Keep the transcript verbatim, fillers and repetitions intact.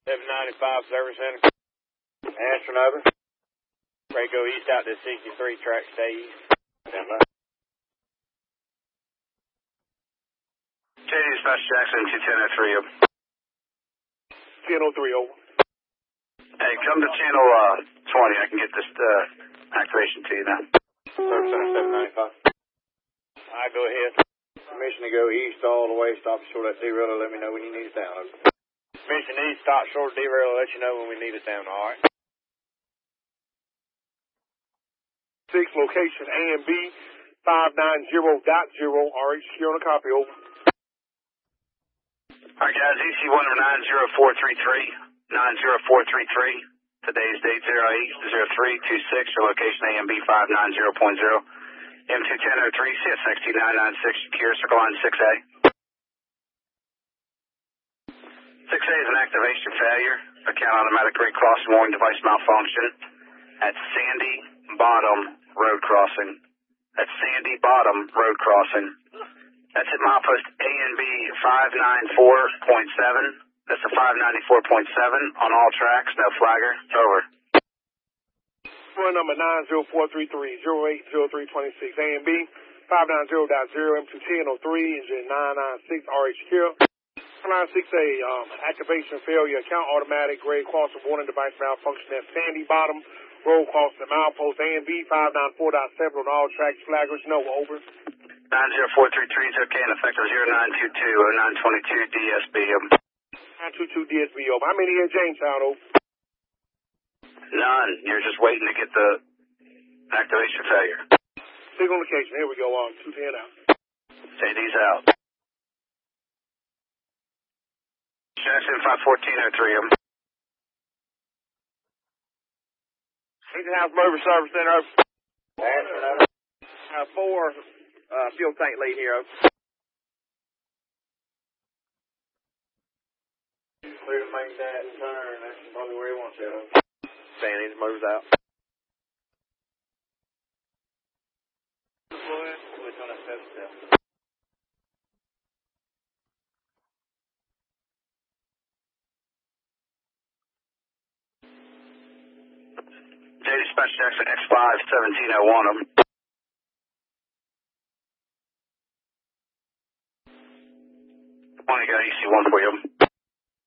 seven ninety-five Service Center. Answering over. Ready to go east out to sixty-three track, stay east. Stand by. J D Dispatch Jackson, two ten oh three. ten oh three, over. Hey, come to channel uh, twenty. I can get this uh, activation to you now. Service Center seven ninety-five. All right, go ahead. Permission to go east all the way. Stop short at derail. Let me know when you need us down. Over. Mission east, stop short derail, let you know when we need it down, all right? Six, location A and B, five nine zero dot zero, R H Q on a copy, over. All right, guys, E C one number nine zero four three three, nine zero four three three. Today's date zero eight zero three two six, your location A and B five nine zero point zero. M two ten oh three, C S X T nine nine six, secure, circle line six A. six A is an activation failure. Account automatic rate crossing warning device malfunction at Sandy Bottom Road Crossing. At Sandy Bottom Road Crossing. That's at milepost A and B five ninety-four point seven. That's a five ninety-four point seven on all tracks, no flagger. Over. Phone number nine zero four three three, zero eight zero three two six, A and B, five nine zero dot zero, M two ten oh three, engine nine nine six, R H Q. Line six A, um, activation failure, account automatic, grade crossing warning device malfunction at Sandy Bottom, road crossing, milepost A and B five ninety-four point seven on all tracks, flaggers, no, over. nine zero four three three is okay, and effective zero nine two two oh nine twenty-two D S B. nine two two D S B, over. How many here, Jamestown, over? None. You're just waiting to get the activation failure. Signal location, here we go, um, two ten out. J D's out. Jackson five fourteen oh three. Engine House Motor Service Center, over. Answering over. Uh, four, uh, fuel tank lead here, over. Clear to make that turn, that's probably where he wants it, over. Fan engine motors out. J D Dispatch Jackson X five seventeen oh one. Want to go E C one for you.